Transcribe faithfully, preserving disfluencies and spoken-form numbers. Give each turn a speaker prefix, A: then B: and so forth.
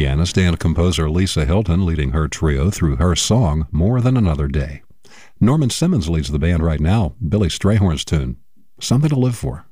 A: pianist and composer Lisa Hilton leading her trio through her song, More Than Another Day. Norman Simmons leads the band right now, Billy Strayhorn's tune, Something to Live For.